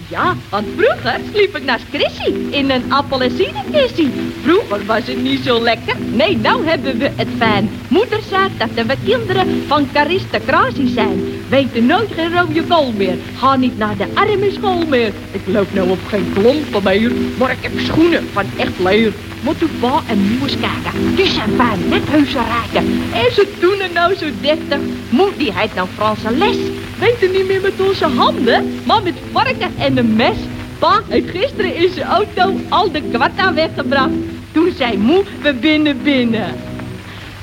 Ja, want vroeger sliep ik naast Chrissy in een appel- en ciderkissie. Vroeger was het niet zo lekker. Nee, nou hebben we het fijn. Moeder zei dat we kinderen van aristocratie zijn. Weten nooit geen rode kool meer. Ga niet naar de arme school meer. Ik loop nou op geen klompen meer, maar ik heb schoenen van echt leer. Moet u pa en moe eens kijken. Die zijn fijn, net heuse rijken. En ze doen er nou zo deftig. Moe die heeft nou Franse les. Weten niet meer met onze handen, maar met varken en een mes. Pa heeft gisteren in zijn auto al de kwatta weggebracht. Toen zei moe, we binnen.